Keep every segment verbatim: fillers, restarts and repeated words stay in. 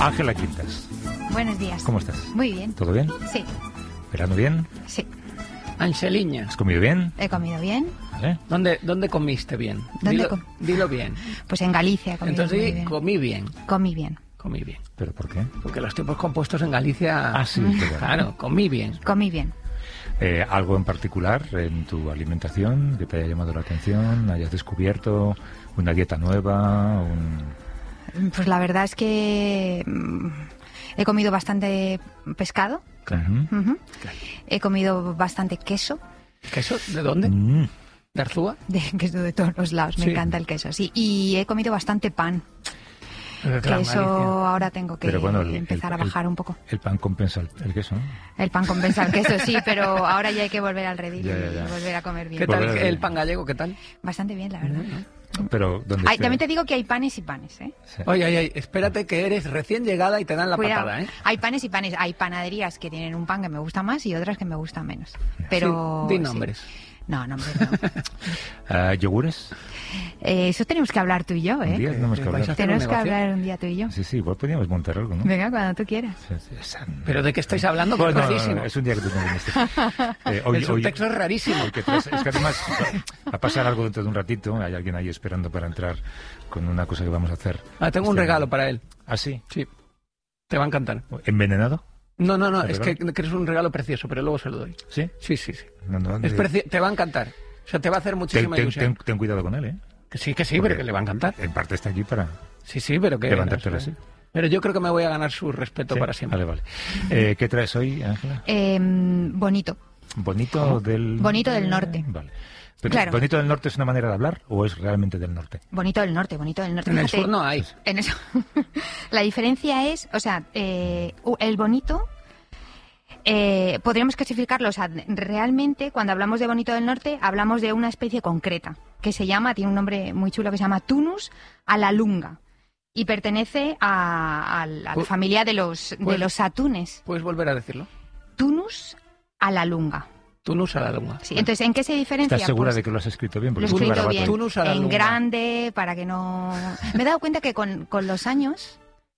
Ángela Quintas. Buenos días. ¿Cómo estás? Muy bien. ¿Todo bien? Sí. ¿Verano bien? Sí. Angeliña. ¿Has comido bien? He comido bien. ¿Vale? ¿Dónde, ¿Dónde comiste bien? ¿Dónde dilo, com- dilo bien. Pues en Galicia he comido Entonces muy di, bien. comí bien. Comí bien. Comí bien. ¿Pero por qué? Porque los tiempos compuestos en Galicia... Ah, sí, claro. Claro, comí bien. Comí bien. Eh, ¿Algo en particular en tu alimentación que te haya llamado la atención? ¿Hayas descubierto una dieta nueva? Un... Pues la verdad es que mm, he comido bastante pescado. Ujú. Ujú. He comido bastante queso. ¿Queso? ¿De dónde? Mm. ¿De Arzúa? De queso de todos los lados. Me Sí. encanta el queso, sí. Y he comido bastante pan. Eh, Que claro, eso Galicia. ahora tengo que Pero bueno, el- empezar el- a bajar un poco. El pan compensa el, el queso, ¿no? El pan compensa el queso, sí, pero ahora ya hay que volver al redil Ya, ya, y ya. volver a comer bien. ¿Qué tal Volver a- el pan gallego? ¿Qué tal? Bastante bien, la verdad. Pero ¿dónde Ay, esté? también te digo que hay panes y panes, ¿eh? Sí. Oye, oye, oye, espérate que eres recién llegada y te dan la Cuidado. patada, ¿eh? Hay panes y panes. Hay panaderías que tienen un pan que me gusta más y otras que me gustan menos. Pero Sí, di sí. nombres. No, nombres no. Ah, ¿yogures? Eh, eso tenemos que hablar tú y yo, Un ¿eh? día tenemos que ¿Vais a hablar. hacer un Tenemos que negocio? hablar un día tú y yo. Sí, sí, igual podríamos montar algo, ¿no? Venga, cuando tú quieras. Sí, sí, esa- ¿Pero de qué estáis hablando? Que Bueno, es no, no, rarísimo. no, es un día que tú no viniste. Eh, hoy- El subtexto hoy- es rarísimo. hoy que traes- es que además va a pasar algo dentro de un ratito. Hay alguien ahí esperando para entrar con una cosa que vamos a hacer. Ah, tengo un Este- regalo para él. ¿Ah, sí? Sí. Te va a encantar. ¿Envenenado? No, no, no, ¿De es verdad? que, que es un regalo precioso, pero luego se lo doy. ¿Sí? Sí, sí, sí. No, no, Es eh, preci- te va a encantar. O sea, te va a hacer ten, muchísima ten- ilusión. ten- ten cuidado con él, ¿eh? Que sí, que sí, Porque pero que le va a encantar. En parte está aquí para Sí, sí, pero que... levantártelo así. Pero yo creo que me voy a ganar su respeto ¿Sí? para siempre. Vale, vale. Eh, ¿Qué traes hoy, Ángela? Eh, bonito. ¿Bonito del... Bonito del norte. Vale. Pero, Claro. ¿bonito del norte es una manera de hablar o es realmente del norte? Bonito del norte, bonito del norte. En el Fíjate, sur no hay. En eso. La diferencia es, o sea, eh, u- el bonito, eh, podríamos clasificarlo, o sea, realmente cuando hablamos de bonito del norte, hablamos de una especie concreta, que se llama, tiene un nombre muy chulo que se llama Tunus alalunga, y pertenece a, a la Pues- familia de los, de pues- los atunes. ¿Puedes volver a decirlo? Tunus alalunga. Tunus a la lunga. Sí, entonces, ¿en qué se diferencia? ¿Estás segura Pues- de que lo has escrito bien? Lo he es un escrito garabato bien, ahí. Tunus a la en lunga. grande, para que no... Me he dado cuenta que con, con los años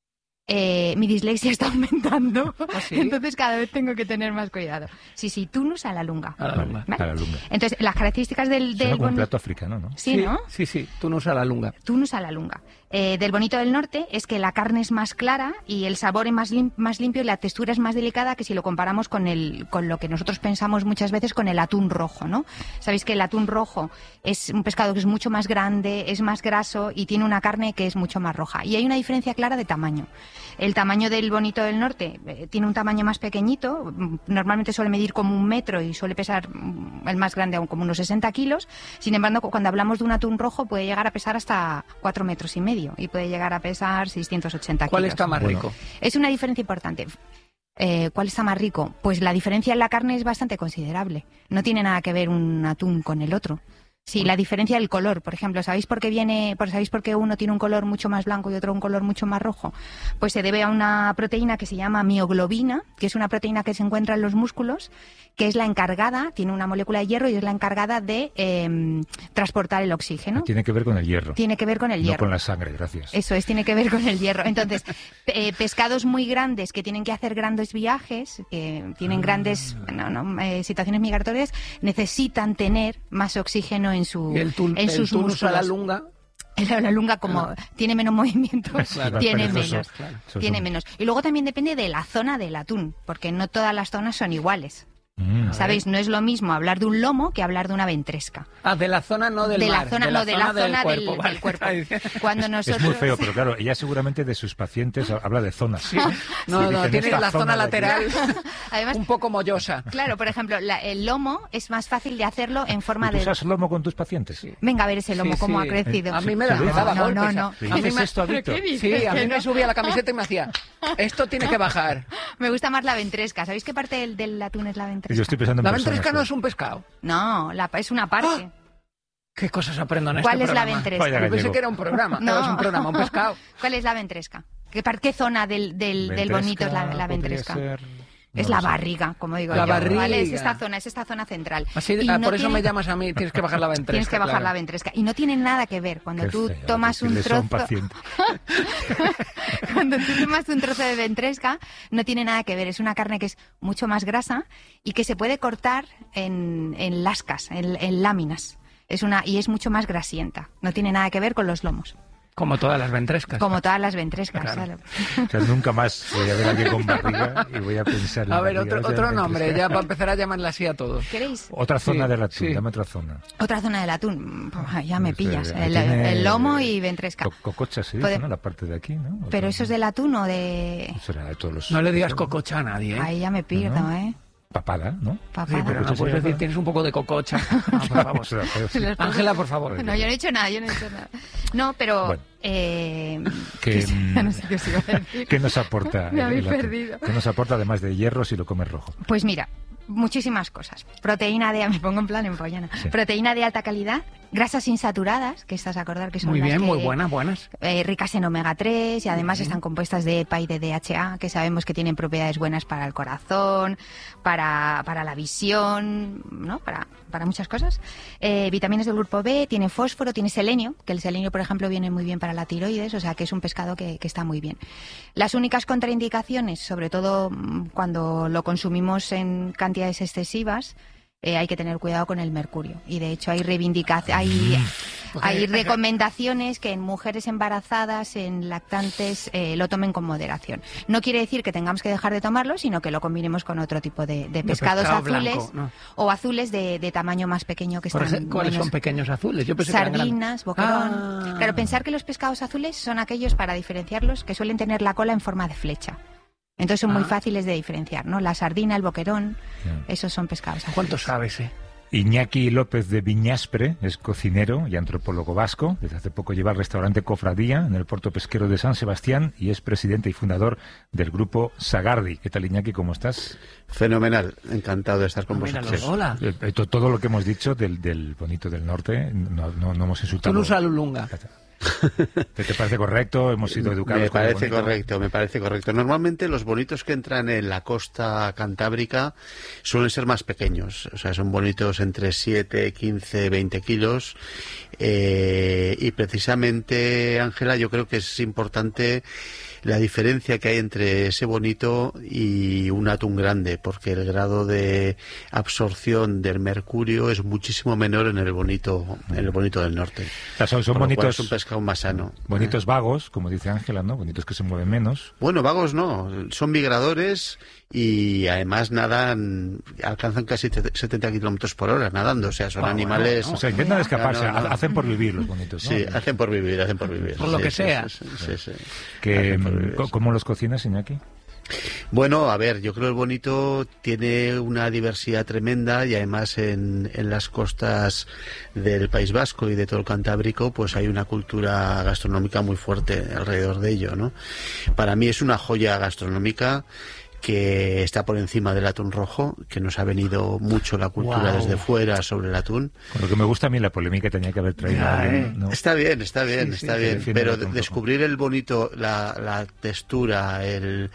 eh, mi dislexia está aumentando, ¿Ah, sí? entonces cada vez tengo que tener más cuidado. Sí, sí, tunus a la lunga. A la Vale, lunga. ¿Vale? a la lunga. Entonces, las características del... Suena del como un boni- plato africano, ¿no? Sí, ¿no? Sí, sí, Tunus a la lunga. Tunus a la lunga. Eh, del bonito del norte es que la carne es más clara y el sabor es más, lim- más limpio y la textura es más delicada que si lo comparamos con, el, con lo que nosotros pensamos muchas veces con el atún rojo, ¿no? Sabéis que el atún rojo es un pescado que es mucho más grande, es más graso y tiene una carne que es mucho más roja. Y hay una diferencia clara de tamaño. El tamaño del bonito del norte eh, tiene un tamaño más pequeñito, mm, normalmente suele medir como un metro y suele pesar mm, el más grande aún como unos sesenta kilos. Sin embargo, cu- cuando hablamos de un atún rojo puede llegar a pesar hasta cuatro metros y medio y puede llegar a pesar seiscientos ochenta ¿Cuál kilos. está más Bueno. rico? Es una diferencia importante. Eh, ¿Cuál está más rico? Pues la diferencia en la carne es bastante considerable. No tiene nada que ver un atún con el otro. Sí, la diferencia del color, por ejemplo, ¿sabéis por qué viene, por sabéis por qué uno tiene un color mucho más blanco y otro un color mucho más rojo? Pues se debe a una proteína que se llama mioglobina, que es una proteína que se encuentra en los músculos, que es la encargada, tiene una molécula de hierro y es la encargada de eh, transportar el oxígeno. Tiene que ver con el hierro. Tiene que ver con el No hierro. con la sangre, gracias. Eso es, tiene que ver con el hierro. Entonces, pe- eh, pescados muy grandes que tienen que hacer grandes viajes, que tienen grandes no, no, eh, situaciones migratorias, necesitan tener más oxígeno en, su, Y el, tul- en el sus Tunus a la músculos. lunga... La, la lunga, como tiene menos movimiento, Claro, tiene perezoso. menos. claro. Eso es Tiene un- menos. Y luego también depende de la zona del atún, porque no todas las zonas son iguales. Mm. ¿Sabéis? No es lo mismo hablar de un lomo que hablar de una ventresca. Ah, de la zona, no del de la mar. zona, no, de la zona del, cuerpo. del Vale, cuerpo. está diciendo. Cuando nosotros... Es muy feo, pero claro, ella seguramente de sus pacientes habla de zonas. No, Sí, no, dicen, tiene esta la zona de aquí. lateral Además, un poco mollosa. claro, por ejemplo, la- el lomo es más fácil de hacerlo en forma ¿Y tú de... usas lomo con tus pacientes? Venga a ver ese lomo, Sí, cómo sí. ha crecido. A mí me, da- Sí, me daba no, golpes. no, no. ¿Y A mí dices me- esto, Víctor? Sí, a mí me subía la camiseta y me hacía, esto tiene que bajar. Me gusta más la ventresca. ¿Sabéis qué parte del, del atún es la ventresca? Yo estoy pensando en La personas, ventresca no ¿no? es un pescado. No, la, es una parte. ¿Qué cosas aprendo en este ¿Cuál es la programa? ventresca? Vaya Yo pensé gallego. que era un programa. No. No, es un programa, un pescado. ¿Cuál es la ventresca? ¿Qué, par- qué zona del, del, del bonito es la, la Podría ventresca? ser- Es no la lo sé. barriga, como digo La yo. barriga. ¿Vale? Es esta zona, es esta zona central. Así, Y ah, no por eso tiene- me llamas a mí, tienes que bajar la ventresca. Tienes que bajar claro. la ventresca. Y no tiene nada que ver. Cuando Qué tú feo tomas un decirle eso a trozo... paciente. cuando tú tomas un trozo de ventresca, no tiene nada que ver. Es una carne que es mucho más grasa y que se puede cortar en, en lascas, en, en láminas. Es una, y es mucho más grasienta. No tiene nada que ver con los lomos. Como todas las ventrescas. Como todas las ventrescas, claro. claro. O sea, nunca más voy a ver a alguien con barriga y voy a pensar en A ver, barriga, otro, o sea, otro nombre, ventresca. ya para empezar a llamarla así a todos. ¿Queréis? Otra zona Sí, del atún, sí. dame otra zona. Otra zona del atún. Pues, ya me Pues, pillas. eh, El, tiene- el lomo y ventresca. Co- cococha se dice, Puede- ¿no? La parte de aquí, ¿no? O Pero sea, eso es del atún o de... eso era de todos los... No le digas cococha a nadie, ¿eh? Ahí ya me pierdo, ¿No? ¿eh? Papada, ¿no? Sí, Papada. pero no Cococha puedes se decir, llama. tienes un poco de cococha. No, por favor. Eso era feo, sí. Los- Ángela, por favor. No, yo no he hecho nada, yo no he hecho nada. No, pero... Bueno. Eh, Que, ya no sé qué os iba a decir. ¿Qué nos aporta? Me el- habéis el atún? perdido. ¿Qué nos aporta además de hierro si lo comes rojo? Pues mira, muchísimas cosas. Proteína de... Me pongo en plan empollana. Sí. Proteína de alta calidad, grasas insaturadas, que estás a acordar que son Muy las bien, que- muy buenas, buenas. eh, ricas en omega tres y además están compuestas de E P A y de D H A, que sabemos que tienen propiedades buenas para el corazón, para, para la visión, ¿no? Para, para muchas cosas. Eh, vitaminas del grupo B, tiene fósforo, tiene selenio, que el selenio, por ejemplo, viene muy bien para la tiroides, o sea que es un pescado que, que está muy bien. Las únicas contraindicaciones, sobre todo mm, cuando lo consumimos en cantidades excesivas, eh, hay que tener cuidado con el mercurio. Y de hecho hay reivindicaciones, hay, hay recomendaciones que en mujeres embarazadas, en lactantes, eh, lo tomen con moderación. No quiere decir que tengamos que dejar de tomarlo, sino que lo combinemos con otro tipo de, de pescados pescado azules blanco, ¿no? o azules de, de tamaño más pequeño que Por están ejemplo, ¿cuáles menos- son pequeños azules? Yo pensé que eran grandes. Sardinas, boquerón. Ah. Claro, pensar que los pescados azules son aquellos, para diferenciarlos, que suelen tener la cola en forma de flecha. Entonces son muy Ah. fáciles de diferenciar, ¿no? La sardina, el boquerón, Ya. esos son pescados azules. ¿Cuánto sabes, eh? Iñaki López de Viñaspre es cocinero y antropólogo vasco. Desde hace poco lleva el restaurante Cofradía en el puerto pesquero de San Sebastián y es presidente y fundador del grupo Sagardi. ¿Qué tal, Iñaki? ¿Cómo estás? Fenomenal, encantado de estar con Míralo, vosotros. hola. Eh, eh, to- Todo lo que hemos dicho del, del bonito del norte, no, no, no hemos insultado. Tulusa Lulunga. ¿Te, te parece correcto? Hemos sido educados. Me con el parece bonito. correcto, me parece correcto. Normalmente los bonitos que entran en la costa cantábrica suelen ser más pequeños, o sea, son bonitos entre siete, quince, veinte kilos. Eh, y precisamente, Ángela, yo creo que es importante la diferencia que hay entre ese bonito y un atún grande, porque el grado de absorción del mercurio es muchísimo menor en el bonito, en el bonito del norte. O sea, son son Por lo cual bonitos, es un pescado más sano. bonitos vagos, como dice Ángela, ¿no? Bonitos que se mueven menos. Bueno, vagos no, son migradores y además nadan, alcanzan casi setenta kilómetros por hora nadando, o sea, son Ah, animales... O sea, intentan escaparse, No, no, no. hacen por vivir los bonitos, ¿no? Sí, hacen por vivir, hacen por vivir. Por lo Sí, que sí, sea. sí, sí, sí. Que, Hacen por vivir. ¿cómo- ¿Cómo los cocinas, Iñaki? Bueno, a ver, yo creo que el bonito tiene una diversidad tremenda y además en, en las costas del País Vasco y de todo el Cantábrico pues hay una cultura gastronómica muy fuerte alrededor de ello, ¿no? Para mí es una joya gastronómica que está por encima del atún rojo, que nos ha venido mucho la cultura Guau. desde fuera sobre el atún. Con lo que me gusta a mí la polémica tenía que haber traído Ya, a alguien, eh. ¿no? Está bien, está bien, Sí, sí, está que bien, defiende el pero atún rojo. descubrir el bonito, la, la textura, el,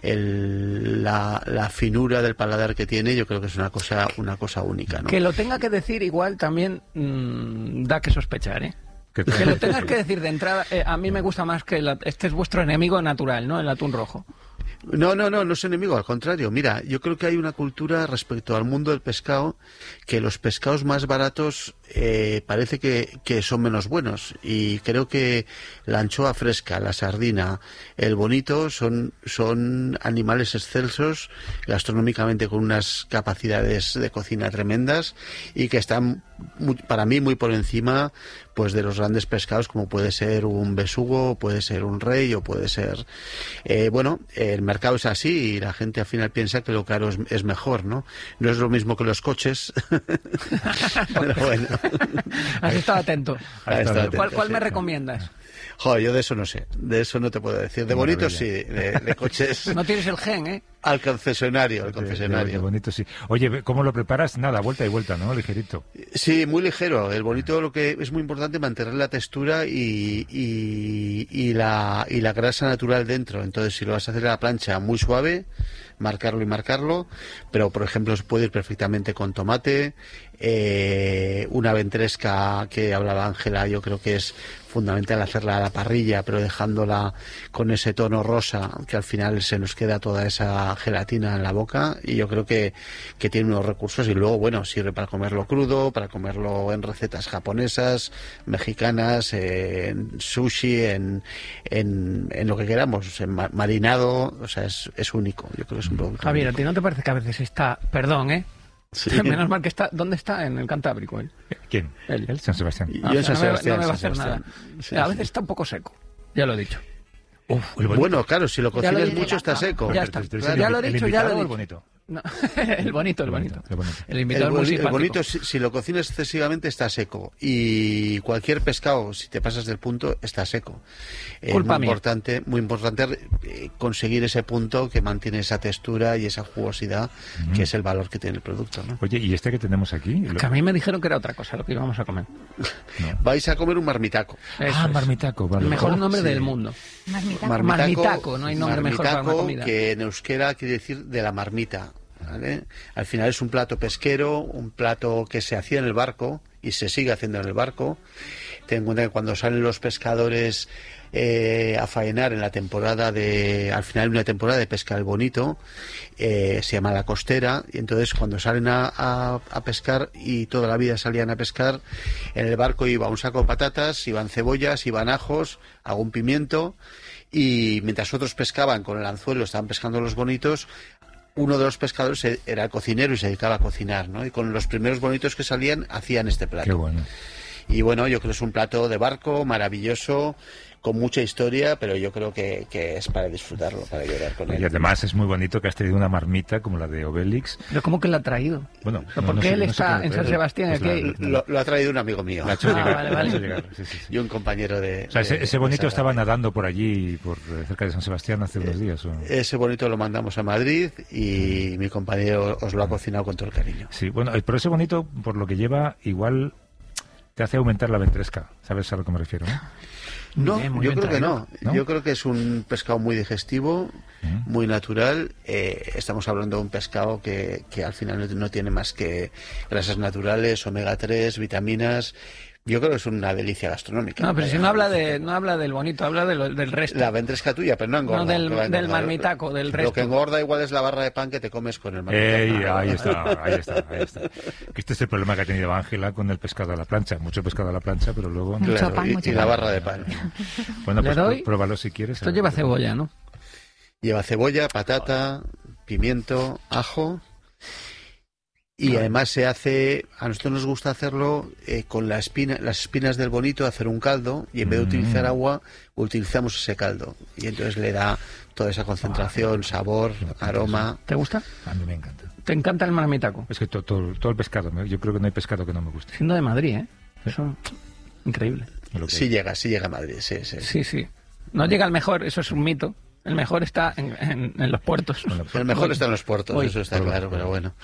el, la, la finura del paladar que tiene, yo creo que es una cosa, una cosa única, ¿no? Que lo tenga que decir igual también mm, da que sospechar, ¿eh? Que- Que lo tengas que decir de entrada, eh, a mí me gusta más que la- este es vuestro enemigo natural, ¿no? El atún rojo. No, no, no, no es enemigo, al contrario. Mira, yo creo que hay una cultura respecto al mundo del pescado que los pescados más baratos eh, parece que, que son menos buenos. Y creo que la anchoa fresca, la sardina, el bonito son, son animales excelsos, gastronómicamente con unas capacidades de cocina tremendas y que están muy- para mí muy por encima pues de los grandes pescados como puede ser un besugo, puede ser un rey o puede ser eh, bueno, el mercado es así y la gente al final piensa que lo caro es, es mejor, ¿no? No es lo mismo que los coches. Pero bueno. Has estado atento. Ahí está. Estado atento, ¿Cuál, cuál sí. me recomiendas? Joder, yo de eso no sé, de eso no te puedo decir. De bonitos sí, Maravilla. de, de coches. No tienes el gen, ¿eh? Al concesionario, al Qué- concesionario. qué bonito, sí. Oye, ¿cómo lo preparas? Nada, vuelta y vuelta, ¿no? Ligerito. Sí, muy ligero. El bonito, lo que es muy importante, mantener la textura y, y, y la, y la grasa natural dentro. Entonces, si lo vas a hacer a la plancha muy suave, marcarlo y marcarlo, pero por ejemplo se puede ir perfectamente con tomate, eh, una ventresca que hablaba Ángela, yo creo que es fundamental hacerla a la parrilla, pero dejándola con ese tono rosa, que al final se nos queda toda esa gelatina en la boca, y yo creo que, que tiene unos recursos, y luego, bueno, sirve para comerlo crudo, para comerlo en recetas japonesas, mexicanas, eh, en sushi, en, en, en lo que queramos, en ma- marinado, o sea, es, es único, yo creo que es un producto Javier, ¿a único. ti no te parece que a veces está... Perdón, ¿eh? Sí. Menos mal que está... ¿Dónde está? En el Cantábrico, él. ¿Quién? Él. Él, San Sebastián. Y- Ah, Yo o en sea, San no me- Sebastián, no me va a San hacer nada. Sebastián. Sí, a sí. veces está un poco seco, ya lo he dicho. Uf, el bonito. Bueno, claro, si lo Ya lo cocinas dije. mucho está seco. Ya está. Pero- Ya lo he ¿el dicho, ya lo invitado he o el dicho. bonito? No, el bonito, el bonito. El bonito. El El, invitado es muy boni- el simpático. bonito, si, si lo cocinas excesivamente, está seco. Y cualquier pescado, si te pasas del punto, está seco. Es Culpa muy mía. importante, muy importante eh, conseguir ese punto que mantiene esa textura y esa jugosidad, que es el valor que tiene el producto, ¿no? Oye, ¿y este que tenemos aquí? Lo- Que a mí me dijeron que era otra cosa lo que íbamos a comer. no. Vais a comer un marmitaco. Eso Ah, es. marmitaco, vale. El mejor Oh, nombre sí. del mundo. Marmitaco. Marmitaco, no hay nombre mejor para una marmitaco, comida. que en euskera quiere decir de la marmita, ¿vale? Al final es un plato pesquero, un plato que se hacía en el barco y se sigue haciendo en el barco. Ten en cuenta que cuando salen los pescadores eh, a faenar en la temporada de, al final de una temporada de pesca del bonito, eh, se llama la costera, y entonces cuando salen a, a, a pescar, y toda la vida salían a pescar, en el barco iba un saco de patatas, iban cebollas, iban ajos, algún pimiento, y mientras otros pescaban con el anzuelo, estaban pescando los bonitos, uno de los pescadores e- era el cocinero y se dedicaba a cocinar, ¿no? Y con los primeros bonitos que salían hacían este plato. Qué bueno. Y bueno, yo creo que es un plato de barco maravilloso, con mucha historia, pero yo creo que, que es para disfrutarlo, para llorar con Y él. además es muy bonito que has tenido una marmita como la de Obélix. Pero ¿cómo que la ha traído? Bueno, Pero no- ¿por no qué sé- él no sé está cómo en San traerlo. Sebastián? Pues Aquí- la- Lo, lo ha traído un amigo mío la ha hecho Ah, llegar, vale, la ha vale. hecho llegar, sí, sí, sí. y un compañero de... O sea, ese, de- ese de bonito Sagrada. estaba nadando por allí, por eh, cerca de San Sebastián hace unos días. ¿o? Ese bonito lo mandamos a Madrid y mi compañero os lo ha cocinado con todo el cariño. Sí, bueno, eh, pero ese bonito, por lo que lleva, igual te hace aumentar la ventresca. ¿Sabes a lo que me refiero? ¿no? No, Bien, muy yo bien creo que traído. no. ¿No? Yo creo que es un pescado muy digestivo, Ujú. muy natural. Eh, estamos hablando de un pescado que, que al final no- no tiene más que grasas naturales, omega tres, vitaminas. Yo creo que es una delicia gastronómica. No, pero si no habla de no habla del bonito, habla de lo- del resto. La ventresca tuya, pero no engorda. No, del- que va a del engordar. marmitaco, del Lo resto. que engorda igual es la barra de pan que te comes con el marmitaco. Ey, ahí está, ahí está, ahí está. Que este es el problema que ha tenido Ángela con el pescado a la plancha. Mucho pescado a la plancha, pero luego... Mucho Claro, pan, y, mucho y la pan. barra de pan. Bueno, ¿Le pues doy? pró- pruébalo si quieres. Esto lleva cebolla, ¿no? Lleva cebolla, patata, pimiento, ajo. Y además se hace, a nosotros nos gusta hacerlo eh, con la espina, las espinas del bonito, hacer un caldo, y en vez de Mm. utilizar agua, utilizamos ese caldo. Y entonces le da toda esa concentración, sabor, aroma. ¿Te gusta? A mí me encanta. ¿Te encanta el marmitaco? Es que to- to- todo el pescado, me- yo creo que no hay pescado que no me guste. Siendo de Madrid, ¿eh? Eso, increíble. Es lo que Sí hay. llega, sí llega a Madrid, sí, sí. Sí, sí. No llega al mejor, eso es un mito. El mejor está en, en- en los puertos. Bueno, El mejor Uy. está en los puertos, Uy. eso está Uy. claro, pero bueno.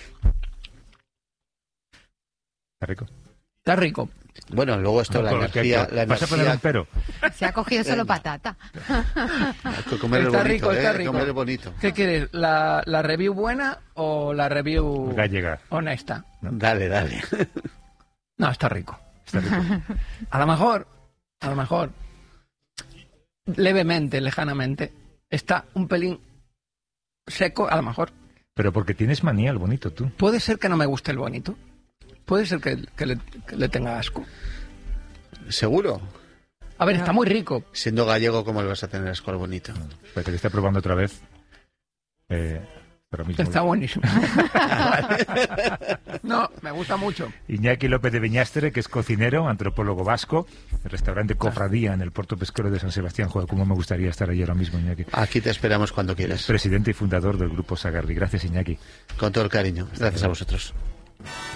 Está rico. Está rico. Bueno, luego esto, la Bueno, ¿qué- energía, qué- la ¿Vas a poner un energía, pero? Se ha cogido solo patata. hay que comer el Está bonito, rico, ¿eh? está Hay que rico. comer el bonito. ¿Qué quieres? ¿La, la review buena o la review Gallega. honesta? Dale, dale. No, está rico. Está rico. A lo mejor, a lo mejor, levemente, lejanamente, está un pelín seco, a lo mejor. Pero porque tienes manía al bonito, tú. Puede ser que no me guste el bonito. Puede ser que, que le, que le tenga asco. ¿Seguro? A ver, está muy rico. Siendo gallego, ¿cómo le vas a tener asco al bonito? Espérate, que está probando otra vez. Eh, ahora mismo. Está buenísimo. No, me gusta mucho. Iñaki López de Viñastre, que es cocinero, antropólogo vasco, el restaurante Cofradía en el puerto pesquero de San Sebastián. Joder, cómo me gustaría estar allí ahora mismo, Iñaki. Aquí te esperamos cuando quieras. Presidente y fundador del grupo Sagardi. Gracias, Iñaki. Con todo el cariño. Gracias a vosotros.